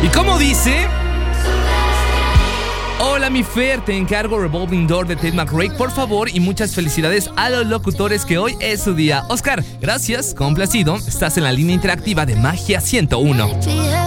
¿Y cómo dice? Hola mi Fer, te encargo Revolving Door de Tate McRae, por favor, y muchas felicidades a los locutores que hoy es su día. Oscar, gracias, complacido, estás en la línea interactiva de Magia 101.